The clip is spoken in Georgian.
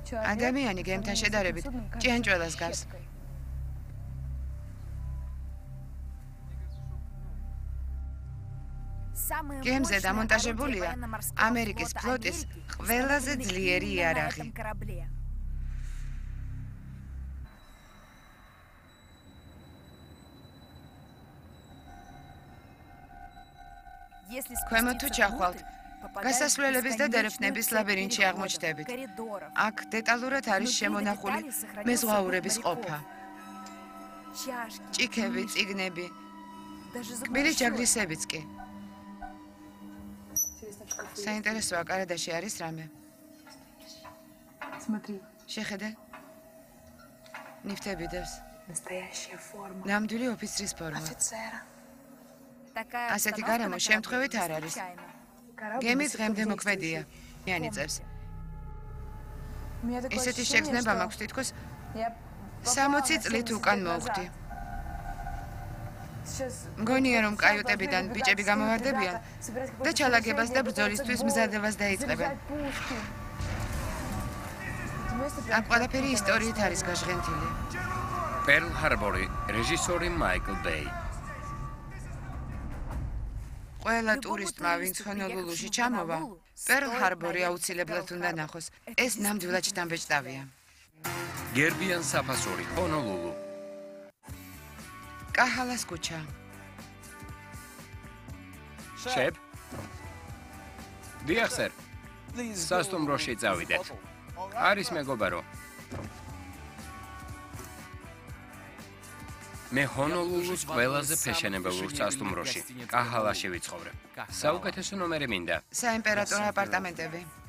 ადამიანი გემთან შედარებით ჭიანჭველას გავს. გემზე დამონტაჟებულია ამერიკის ფლოტის ყველაზე ძლიერი იარაღი. ქვემოთ თუ ჩახვალთ, გასასვლელების და დერეფნების ლაბირინთში აღმოჩნდებით. აქ დეტალურად არის შემონახული მეზღვაურების ყოფა. ჭიქები, წიგნები, კბილის ჯაგრისებიც კი. საინტერესოა, კარადაში არის რამე. შეხედე. ნივთები დევს. ნამდვილი ოფიცრის ფორმა. ასეთი გარემო შემთხვევით არ არის. გემი დღემდე მოქმედია. მიანიწევს. ესეთი შეგრძნება მაქვს თითქოს 60 წლით უკან მოვხდი. მგონია, რომ კაიუტებიდან ბიჭები გამოვარდებიან და ჩალაგებას და ბრძოლისთვის მზადებას დაიწყებენ. აქ ყველაფერი ისტორიით არის გაჟღენთილი. პერლ ჰარბორი, რეჟისორი მაიკლ ბეი. ყველა ტურისტმა, ვინც ჰონოლულუში ჩამოვა, პერლ ჰარბორი აუცილებლად უნდა ნახოს. ეს ნამდვილად შთამბეჭდავია. გერბიან საფასური, ჰონოლულუ. კაჰალას ქუჩა. შეფ. დიახ, სერ. სასტუმროში წავიდეთ. არის მეგობარო. მე ჰონოლულუს ყველაზე ფეშენებელურ სასტუმროში, კაჰალაში ვიცხოვრებ. საუკეთესო ნომერი მინდა. საიმპერატორო აპარტამენტები.